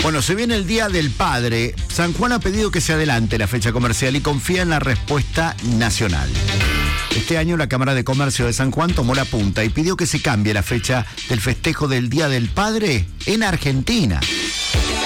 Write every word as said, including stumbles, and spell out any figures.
Bueno, se viene el Día del Padre. San Juan ha pedido que se adelante la fecha comercial y confía en la respuesta nacional. Este año la Cámara de Comercio de San Juan tomó la punta y pidió que se cambie la fecha del festejo del Día del Padre en Argentina.